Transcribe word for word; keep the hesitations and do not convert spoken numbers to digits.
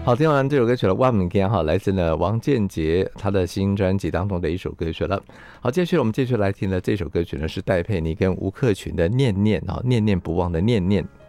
好，听完这首歌曲了，万明天哈，来自呢王建杰他的新专辑当中的一首歌曲了。好，接下来我们继续来听的这首歌曲呢是戴佩妮跟吴克群的《念念》啊，念念不忘的念念。